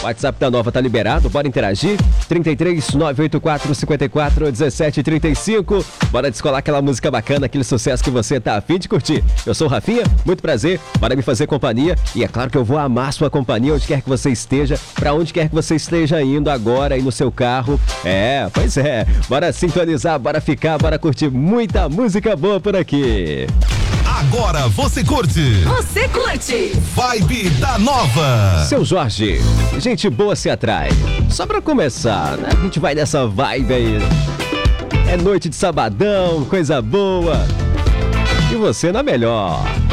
WhatsApp da Nova tá liberado, bora interagir. 33 984 54 17 35. Bora descolar aquela música bacana, aquele sucesso que você tá a fim de curtir. Eu sou o Rafinha, muito prazer, bora me fazer companhia. E é claro que eu vou amar sua companhia onde quer que você esteja, pra onde quer que você esteja indo agora aí no seu carro. Pois é, bora sintonizar, bora ficar, bora curtir muita música boa por aqui. Agora você curte. Você curte. Vibe da Nova. Seu Jorge, gente boa se atrai. Só pra começar, né? A gente vai nessa vibe aí. É noite de sabadão, coisa boa. E você na melhor.